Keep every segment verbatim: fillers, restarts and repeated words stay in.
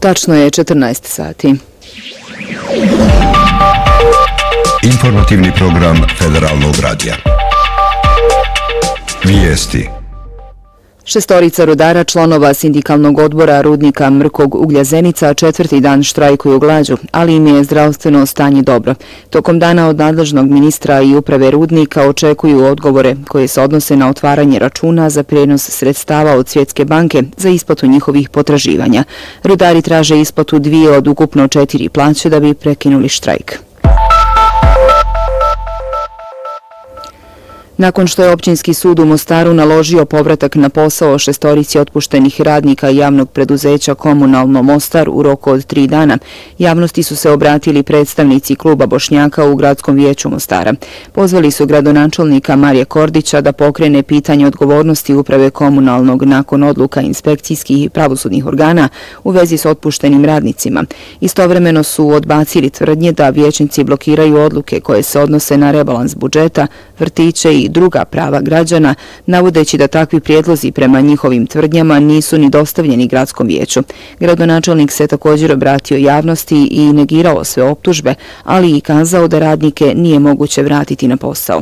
Tačno je četrnaest sati. Informativni program Federalnog radija. Vijesti. Šestorica rudara, članova sindikalnog odbora rudnika Mrkog uglja Zenica, četvrti dan štrajkuju glađu, ali im je zdravstveno stanje dobro. Tokom dana od nadležnog ministra i uprave rudnika očekuju odgovore koje se odnose na otvaranje računa za prenos sredstava od Svjetske banke za isplatu njihovih potraživanja. Rudari traže isplatu dvije od ukupno četiri plaće da bi prekinuli štrajk. Nakon što je Općinski sud u Mostaru naložio povratak na posao šestorici otpuštenih radnika javnog preduzeća Komunalno Mostar u roku od tri dana, javnosti su se obratili predstavnici kluba Bošnjaka u Gradskom vijeću Mostara. Pozvali su gradonačelnika Marija Kordića da pokrene pitanje odgovornosti uprave komunalnog nakon odluka inspekcijskih i pravosudnih organa u vezi s otpuštenim radnicima. Istovremeno su odbacili tvrdnje da vijećnici blokiraju odluke koje se odnose na rebalans budžeta, vrtiće i druga prava građana, navodeći da takvi prijedlozi prema njihovim tvrdnjama nisu ni dostavljeni Gradskom vijeću. Gradonačelnik se također obratio javnosti i negirao sve optužbe, ali i kazao da radnike nije moguće vratiti na posao.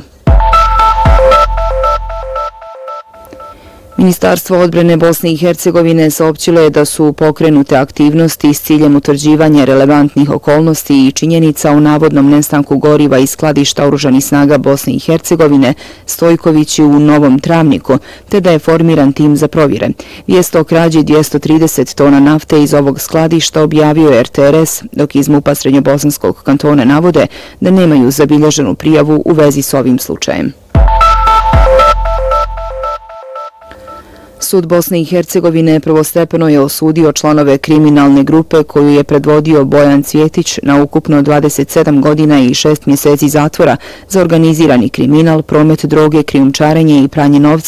Ministarstvo odbrane Bosne i Hercegovine saopćilo je da su pokrenute aktivnosti s ciljem utvrđivanja relevantnih okolnosti i činjenica o navodnom nestanku goriva iz skladišta Oružanih snaga Bosne i Hercegovine Stojkovići u Novom Travniku, te da je formiran tim za provjere. Vijest o krađi dvjesto trideset tona nafte iz ovog skladišta objavio je R T R S, dok iz MUP-a Srednjobosanskog kantona navode da nemaju zabilježenu prijavu u vezi s ovim slučajem. Sud Bosne i Hercegovine prvostepeno je osudio članove kriminalne grupe koju je predvodio Bojan Cvjetić na ukupno dvadeset sedam godina i šest mjeseci zatvora za organizirani kriminal, promet droge, krijumčarenje i pranje novca